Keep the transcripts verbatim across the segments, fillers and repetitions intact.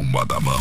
palma da mão.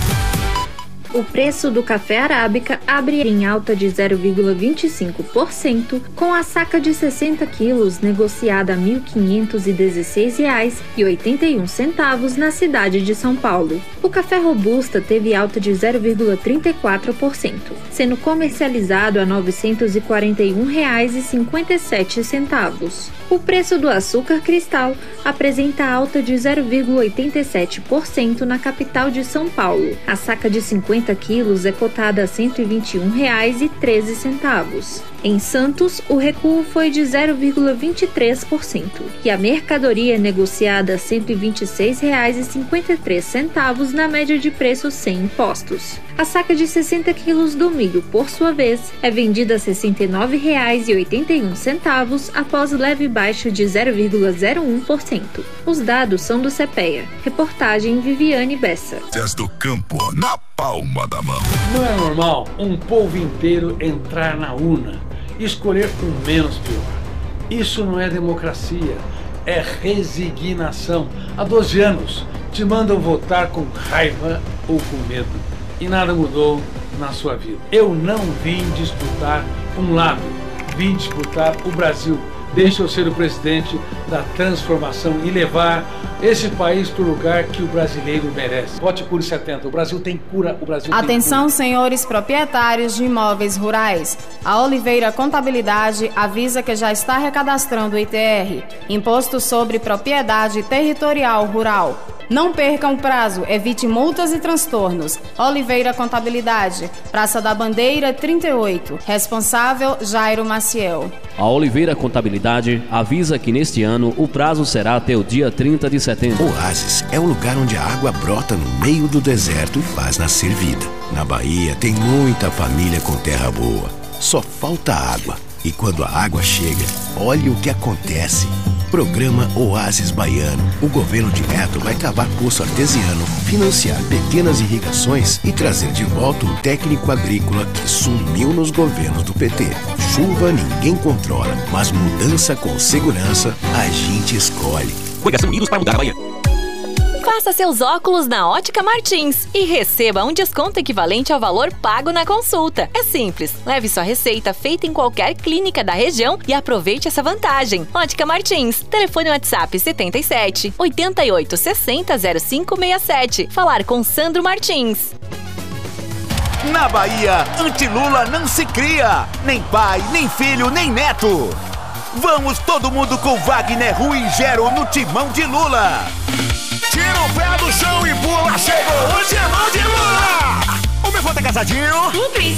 O preço do café arábica abre em alta de zero vírgula vinte e cinco por cento, com a saca de sessenta quilos negociada a mil quinhentos e dezesseis reais e oitenta e um centavos na cidade de São Paulo. O café robusta teve alta de zero vírgula trinta e quatro por cento, sendo comercializado a novecentos e quarenta e um reais e cinquenta e sete centavos. O preço do açúcar cristal apresenta alta de zero vírgula oitenta e sete por cento na capital de São Paulo. A saca de cinquenta quilos é cotada a cento e vinte e um reais e treze centavos. Em Santos, o recuo foi de zero vírgula vinte e três por cento e a mercadoria é negociada a cento e vinte e seis reais e cinquenta e três centavos na média de preço sem impostos. A saca de sessenta quilos do milho, por sua vez, é vendida a sessenta e nove reais e oitenta e um centavos após leve baixa de zero vírgula zero um por cento. Os dados são do CEPEA. Reportagem Viviane Bessa. Do campo na palma da mão. Não é normal um povo inteiro entrar na urna e escolher o menos pior. Isso não é democracia, é resignação. Há doze anos te mandam votar com raiva ou com medo e nada mudou na sua vida. Eu não vim disputar um lado, vim disputar o Brasil. Deixa eu ser o presidente da transformação e levar esse país para o lugar que o brasileiro merece. Vote Cure setenta. O Brasil tem cura. O Brasil Atenção, tem cura. senhores proprietários de imóveis rurais. A Oliveira Contabilidade avisa que já está recadastrando o I T R, Imposto sobre Propriedade Territorial Rural. Não percam o prazo, evite multas e transtornos. Oliveira Contabilidade, Praça da Bandeira trinta e oito. Responsável, Jairo Maciel. A Oliveira Contabilidade avisa que neste ano o prazo será até o dia trinta de setembro. Oásis é o lugar onde a água brota no meio do deserto e faz nascer vida. Na Bahia tem muita família com terra boa. Só falta água. E quando a água chega, olhe o que acontece. Programa Oásis Baiano. O governo de Neto vai cavar poço artesiano, financiar pequenas irrigações e trazer de volta o técnico agrícola que sumiu nos governos do P T. Chuva ninguém controla, mas mudança com segurança a gente escolhe. Coligação Unidos para mudar a Bahia. Faça seus óculos na Ótica Martins e receba um desconto equivalente ao valor pago na consulta. É simples, leve sua receita feita em qualquer clínica da região e aproveite essa vantagem. Ótica Martins, telefone WhatsApp setenta e sete, oitenta e oito, sessenta, zero cinco seis sete. Falar com Sandro Martins. Na Bahia, anti-Lula não se cria, nem pai, nem filho, nem neto. Vamos todo mundo com Wagner Ruigero no timão de Lula. Tira o pé do chão e pula, chegou o timão de Lula! O meu voto é casadinho.